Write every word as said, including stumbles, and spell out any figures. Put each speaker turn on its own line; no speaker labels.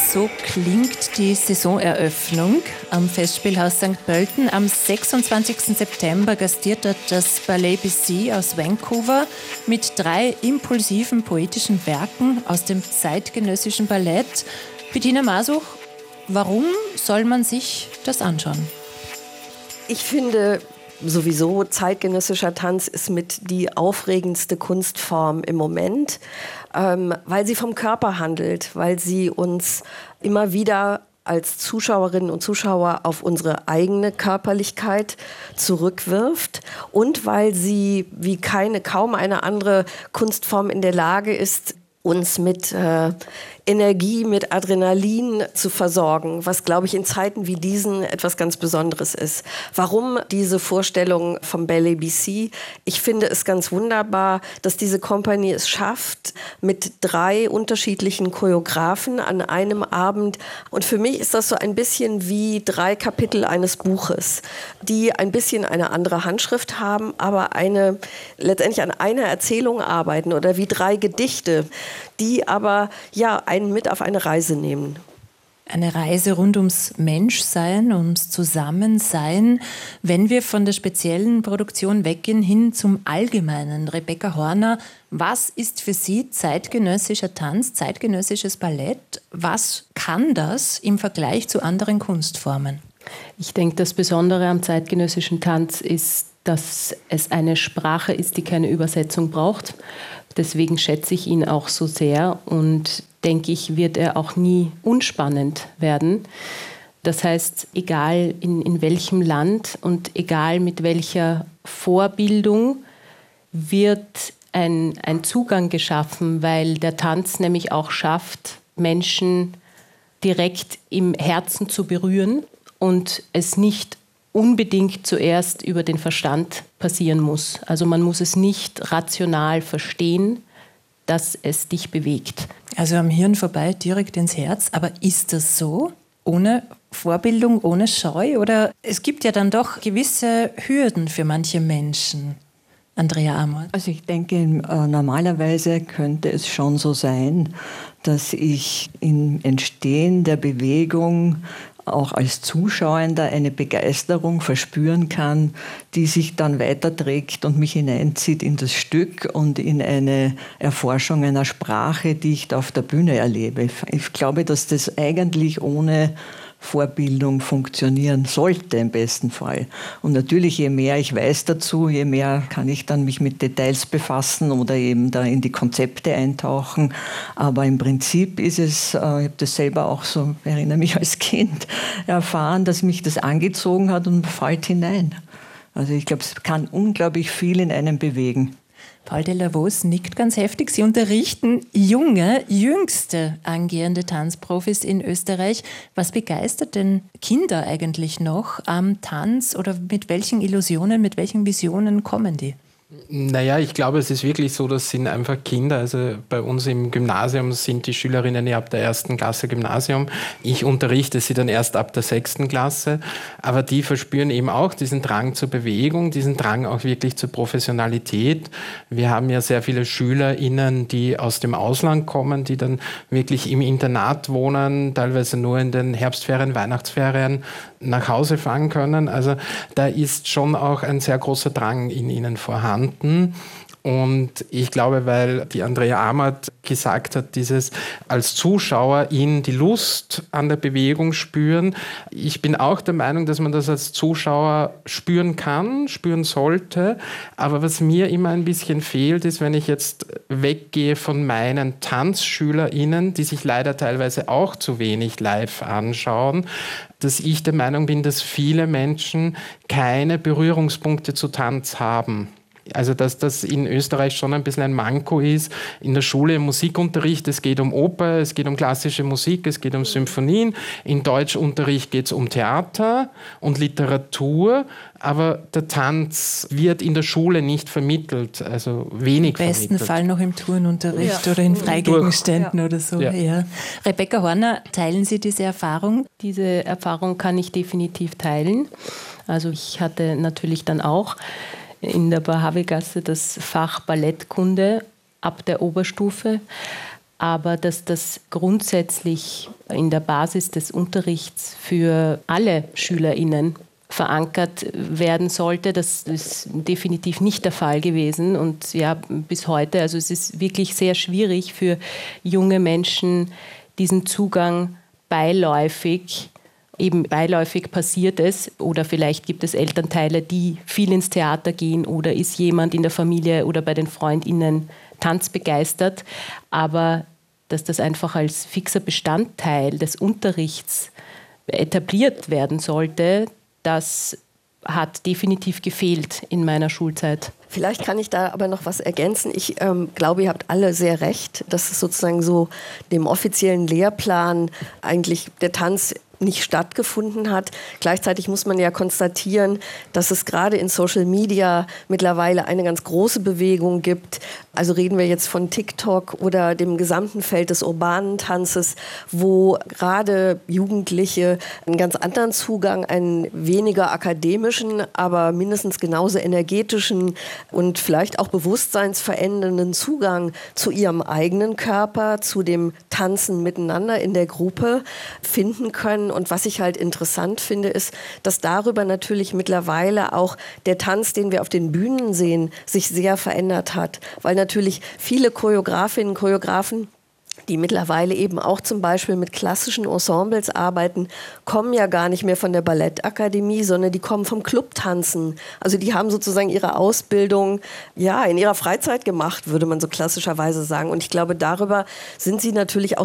So klingt die Saisoneröffnung am Festspielhaus Sankt Pölten. Am sechsundzwanzigsten September gastiert dort das Ballet B C aus Vancouver mit drei impulsiven poetischen Werken aus dem zeitgenössischen Ballett. Bettina Masuch, warum soll man sich das anschauen?
Ich finde sowieso, zeitgenössischer Tanz ist mit die aufregendste Kunstform im Moment, ähm, weil sie vom Körper handelt, weil sie uns immer wieder als Zuschauerinnen und Zuschauer auf unsere eigene Körperlichkeit zurückwirft und weil sie wie keine, kaum eine andere Kunstform in der Lage ist, uns mit äh, Energie, mit Adrenalin zu versorgen, was, glaube ich, in Zeiten wie diesen etwas ganz Besonderes ist. Warum diese Vorstellung vom Ballet B C? Ich finde es ganz wunderbar, dass diese Kompanie es schafft, mit drei unterschiedlichen Choreografen an einem Abend. Und für mich ist das so ein bisschen wie drei Kapitel eines Buches, die ein bisschen eine andere Handschrift haben, aber eine, letztendlich an einer Erzählung arbeiten oder wie drei Gedichte, die aber ja einen mit auf eine Reise nehmen.
Eine Reise rund ums Menschsein, ums Zusammensein. Wenn wir von der speziellen Produktion weggehen hin zum Allgemeinen. Rebecca Horner, was ist für Sie zeitgenössischer Tanz, zeitgenössisches Ballett? Was kann das im Vergleich zu anderen Kunstformen?
Ich denke, das Besondere am zeitgenössischen Tanz ist, dass es eine Sprache ist, die keine Übersetzung braucht. Deswegen schätze ich ihn auch so sehr und denke ich, wird er auch nie unspannend werden. Das heißt, egal in, in welchem Land und egal mit welcher Vorbildung wird ein, ein Zugang geschaffen, weil der Tanz nämlich auch schafft, Menschen direkt im Herzen zu berühren und es nicht unbedingt zuerst über den Verstand passieren muss. Also man muss es nicht rational verstehen, dass es dich bewegt.
Also am Hirn vorbei, direkt ins Herz. Aber ist das so? Ohne Vorbildung, ohne Scheu? Oder es gibt ja dann doch gewisse Hürden für manche Menschen. Andrea Amort.
Also ich denke, äh, normalerweise könnte es schon so sein, dass ich im Entstehen der Bewegung auch als Zuschauender eine Begeisterung verspüren kann, die sich dann weiterträgt und mich hineinzieht in das Stück und in eine Erforschung einer Sprache, die ich da auf der Bühne erlebe. Ich glaube, dass das eigentlich ohne Vorbildung funktionieren sollte im besten Fall. Und natürlich, je mehr ich weiß dazu, je mehr kann ich dann mich mit Details befassen oder eben da in die Konzepte eintauchen. Aber im Prinzip ist es, äh, ich habe das selber auch so, erinnere mich als Kind, erfahren, dass mich das angezogen hat und fällt hinein. Also ich glaube, es kann unglaublich viel in einem bewegen.
Paul Delavos nickt ganz heftig. Sie unterrichten junge, jüngste angehende Tanzprofis in Österreich. Was begeistert denn Kinder eigentlich noch am Tanz oder mit welchen Illusionen, mit welchen Visionen kommen die?
Naja, ich glaube, es ist wirklich so, das sind einfach Kinder. Also bei uns im Gymnasium sind die Schülerinnen ja ab der ersten Klasse Gymnasium. Ich unterrichte sie dann erst ab der sechsten Klasse. Aber die verspüren eben auch diesen Drang zur Bewegung, diesen Drang auch wirklich zur Professionalität. Wir haben ja sehr viele SchülerInnen, die aus dem Ausland kommen, die dann wirklich im Internat wohnen, teilweise nur in den Herbstferien, Weihnachtsferien nach Hause fahren können. Also da ist schon auch ein sehr großer Drang in ihnen vorhanden. Und ich glaube, weil die Andrea Amort gesagt hat, dieses als Zuschauer in die Lust an der Bewegung spüren. Ich bin auch der Meinung, dass man das als Zuschauer spüren kann, spüren sollte. Aber was mir immer ein bisschen fehlt, ist, wenn ich jetzt weggehe von meinen TanzschülerInnen, die sich leider teilweise auch zu wenig live anschauen, dass ich der Meinung bin, dass viele Menschen keine Berührungspunkte zu Tanz haben. Also dass das in Österreich schon ein bisschen ein Manko ist. In der Schule im Musikunterricht, es geht um Oper, es geht um klassische Musik, es geht um Symphonien. In Deutschunterricht geht es um Theater und Literatur, aber der Tanz wird in der Schule nicht vermittelt, also wenig vermittelt.
Im besten Fall noch im Turnunterricht ja. oder in Freigegenständen ja. oder so. Ja. Ja. Rebecca Horner, teilen Sie diese Erfahrung?
Diese Erfahrung kann ich definitiv teilen. Also ich hatte natürlich dann auch in der Boerhaave-Gasse das Fach Ballettkunde ab der Oberstufe. aber dass das grundsätzlich in der Basis des Unterrichts für alle SchülerInnen verankert werden sollte. Das ist definitiv nicht der Fall gewesen und ja, bis heute, also es ist wirklich sehr schwierig für junge Menschen, diesen Zugang beiläufig, eben beiläufig passiert es oder vielleicht gibt es Elternteile, die viel ins Theater gehen oder ist jemand in der Familie oder bei den FreundInnen tanzbegeistert, aber dass das einfach als fixer Bestandteil des Unterrichts etabliert werden sollte, das hat definitiv gefehlt in meiner Schulzeit.
Vielleicht kann ich da aber noch was ergänzen. Ich ähm, glaube, ihr habt alle sehr recht, dass es sozusagen so dem offiziellen Lehrplan eigentlich der Tanz nicht stattgefunden hat. Gleichzeitig muss man ja konstatieren, dass es gerade in Social Media mittlerweile eine ganz große Bewegung gibt. Also reden wir jetzt von TikTok oder dem gesamten Feld des urbanen Tanzes, wo gerade Jugendliche einen ganz anderen Zugang, einen weniger akademischen, aber mindestens genauso energetischen und vielleicht auch bewusstseinsverändernden Zugang zu ihrem eigenen Körper, zu dem Tanzen miteinander in der Gruppe finden können. Und was ich halt interessant finde, ist, dass darüber natürlich mittlerweile auch der Tanz, den wir auf den Bühnen sehen, sich sehr verändert hat. Weil natürlich viele Choreografinnen und Choreografen, die mittlerweile eben auch zum Beispiel mit klassischen Ensembles arbeiten, kommen ja gar nicht mehr von der Ballettakademie, sondern die kommen vom Clubtanzen. Also die haben sozusagen ihre Ausbildung ja in ihrer Freizeit gemacht, würde man so klassischerweise sagen. Und ich glaube, darüber sind sie natürlich auch